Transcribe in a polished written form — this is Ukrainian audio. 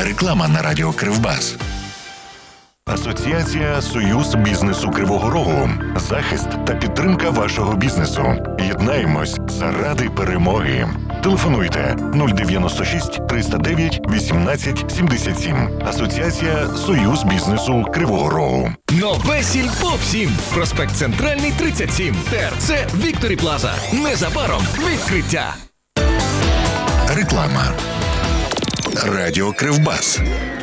Реклама на радіо Кривбас. Асоціація «Союз бізнесу Кривого Рогу». Захист та підтримка вашого бізнесу. Єднаємось заради перемоги. Телефонуйте 096 309 18 77. Асоціація «Союз бізнесу Кривого Рогу». Нове Сільпо-7. Проспект Центральний, 37. ТРЦ Вікторі Плаза. Незабаром відкриття. Реклама. Радіо Кривбас.